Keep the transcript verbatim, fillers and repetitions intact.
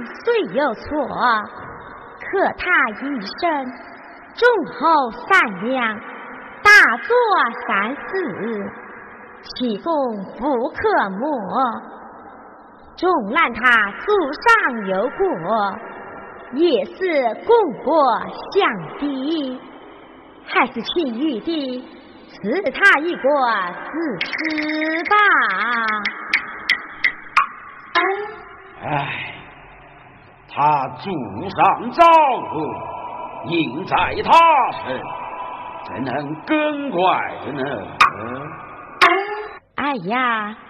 虽有错，可他一生忠厚善良，大作善事，其功不可没。纵然他祖上有过，也是功过相抵，还是请玉帝赐他一个子嗣吧。 唉，他祖上造恶，应在他身，怎能更怪的呢？ 哎呀，